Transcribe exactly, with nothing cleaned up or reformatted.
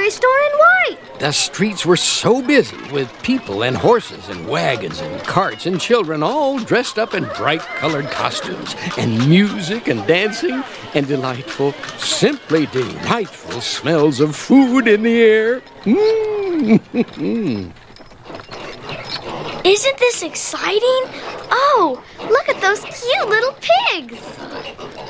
livery store in white. The streets were so busy with people and horses and wagons and carts and children all dressed up in bright-colored costumes and music and dancing and delightful, simply delightful smells of food in the air. Mm. Isn't this exciting? Oh, look at those cute little pigs.